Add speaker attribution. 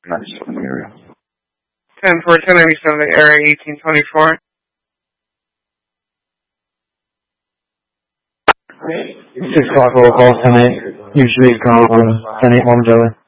Speaker 1: 97 area.
Speaker 2: 10-4, 1097, area 1824.
Speaker 3: 6 o'clock roll call, 10-8. Usually call 10-8 momentarily.